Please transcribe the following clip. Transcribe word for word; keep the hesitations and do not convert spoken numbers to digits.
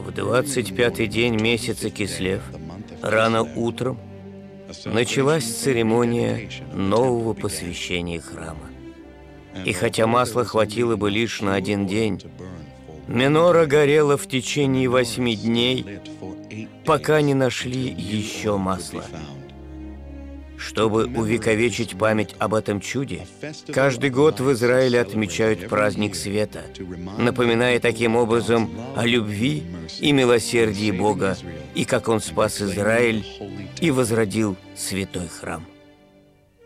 В двадцать пятый день месяца Кислев, рано утром, началась церемония нового посвящения храма. И хотя масла хватило бы лишь на один день, менора горела в течение восьми дней, пока не нашли еще масла. Чтобы увековечить память об этом чуде, каждый год в Израиле отмечают праздник света, напоминая таким образом о любви и милосердии Бога, и как Он спас Израиль и возродил святой храм.